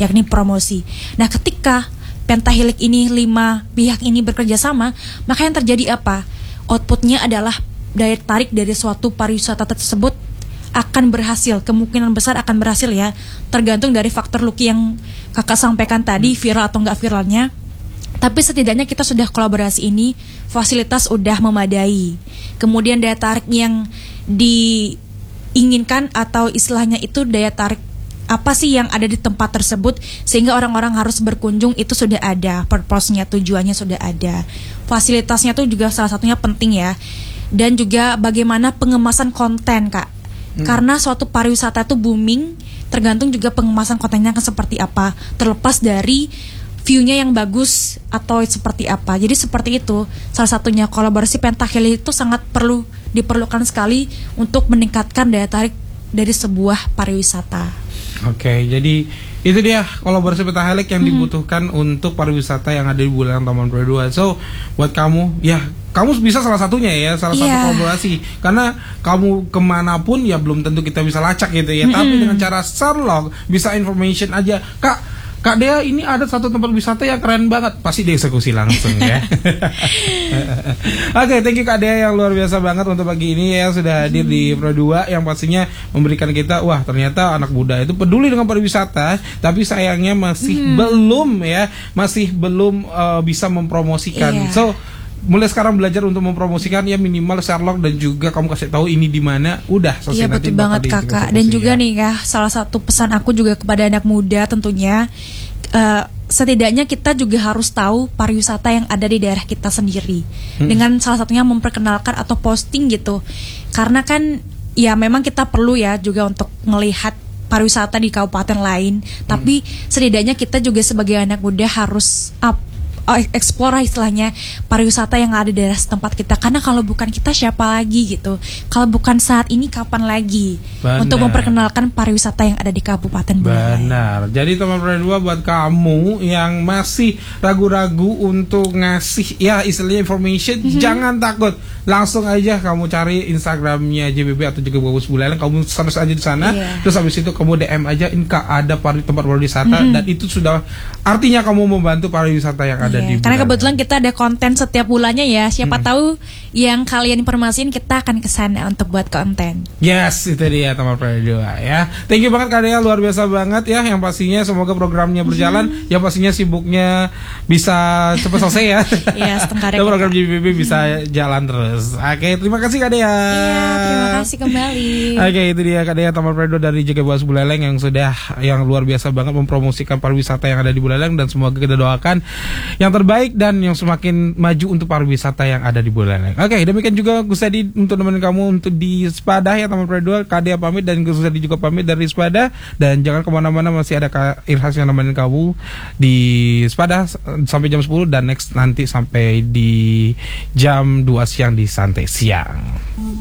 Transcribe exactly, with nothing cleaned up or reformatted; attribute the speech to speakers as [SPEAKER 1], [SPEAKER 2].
[SPEAKER 1] yakni promosi. Nah, ketika pentahelik ini lima pihak ini bekerja sama, maka yang terjadi apa? Outputnya adalah daya tarik dari suatu pariwisata tersebut akan berhasil, kemungkinan besar akan berhasil ya, tergantung dari faktor Lucky yang kakak sampaikan tadi, viral atau enggak viralnya. Tapi setidaknya kita sudah kolaborasi ini, fasilitas udah memadai, kemudian daya tarik yang diinginkan atau istilahnya itu daya tarik apa sih yang ada di tempat tersebut sehingga orang-orang harus berkunjung itu sudah ada, purpose-nya, tujuannya sudah ada. Fasilitasnya tuh juga salah satunya penting ya. Dan juga bagaimana pengemasan konten, Kak. Hmm. Karena suatu pariwisata itu booming, tergantung juga pengemasan kontennya akan seperti apa, terlepas dari view-nya yang bagus atau seperti apa. Jadi seperti itu, salah satunya kolaborasi pentahelik itu sangat perlu diperlukan sekali untuk meningkatkan daya tarik dari sebuah pariwisata.
[SPEAKER 2] Oke, jadi itu dia kolaborasi pentahelik yang hmm. dibutuhkan untuk pariwisata yang ada di Buleleng Taman Periode dua. So, buat kamu, ya kamu bisa salah satunya ya, salah yeah. satu kolaborasi. Karena kamu kemanapun ya belum tentu kita bisa lacak gitu ya. Hmm. Tapi dengan cara Sherlock bisa information aja, Kak, Kak Dea ini ada satu tempat wisata yang keren banget, pasti dieksekusi langsung ya. Oke, okay, thank you Kak Dea yang luar biasa banget untuk pagi ini ya, sudah hadir di Pro dua yang pastinya memberikan kita, wah ternyata anak muda itu peduli dengan pariwisata, tapi sayangnya masih hmm. belum ya, masih belum uh, bisa mempromosikan. Yeah. So mulai sekarang belajar untuk mempromosikan ya, minimal Sherlock dan juga kamu kasih tahu ini di mana, udah selesai.
[SPEAKER 1] Iya betul banget Kakak. Dan juga ya. nih ya, salah satu pesan aku juga kepada anak muda tentunya, uh, setidaknya kita juga harus tahu pariwisata yang ada di daerah kita sendiri. Hmm. Dengan salah satunya memperkenalkan atau posting gitu. Karena kan ya memang kita perlu ya juga untuk melihat pariwisata di kabupaten lain, hmm. tapi setidaknya kita juga sebagai anak muda harus up Oh, explore istilahnya pariwisata yang ada di daerah setempat kita. Karena kalau bukan kita siapa lagi gitu. Kalau bukan saat ini kapan lagi? Benar. Untuk memperkenalkan pariwisata yang ada di Kabupaten Buleleng.
[SPEAKER 2] Benar. Jadi Taman Periode dua buat kamu yang masih ragu-ragu untuk ngasih ya istilahnya information, mm-hmm. jangan takut. Langsung aja kamu cari Instagramnya J B B atau juga Bagus Buleleng, kamu search aja di sana. Yeah. Terus habis itu kamu D M aja, Inka ada pari, tempat pariwisata, mm-hmm. dan itu sudah artinya kamu membantu pariwisata yang ada.
[SPEAKER 1] Iya, karena kebetulan kita ada konten setiap bulannya ya. Siapa hmm. tahu yang kalian informasiin kita akan kesana untuk buat konten.
[SPEAKER 2] Yes, itu dia Taman Periode dua ya. Thank you banget Kak Dea, luar biasa banget ya. Yang pastinya semoga programnya berjalan, hmm. yang pastinya sibuknya bisa cepat selesai ya. Iya, setengah dan program J B B bisa hmm. jalan terus. Oke, terima kasih Kak Dea.
[SPEAKER 1] Iya, terima kasih kembali.
[SPEAKER 2] Oke, itu dia Kak Dea Taman Periode dua dari J K Bagus Buleleng yang sudah yang luar biasa banget mempromosikan pariwisata yang ada di Buleleng, dan semoga kita doakan yang terbaik dan yang semakin maju untuk pariwisata yang ada di Buleleng. Oke, demikian juga Gus Adi untuk nemenin kamu untuk di Sepadah ya Taman Periode dua. Kak Dea pamit dan Gus Adi juga pamit dari Sepadah, dan jangan kemana-mana, masih ada Kak Irhas yang nemenin kamu di Sepadah sampai jam sepuluh dan next nanti sampai di jam dua siang di Santai Siang.